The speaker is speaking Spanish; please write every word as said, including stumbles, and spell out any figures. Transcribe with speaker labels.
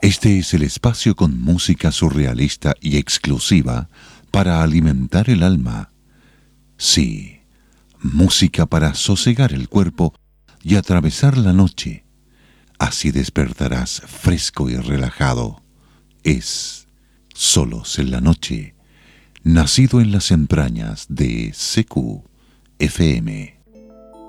Speaker 1: Este es el espacio con música surrealista y exclusiva para alimentar el alma. Sí, música para sosegar el cuerpo y atravesar la noche. Así despertarás fresco y relajado. Es Solos en la Noche, nacido en las entrañas de C Q F M.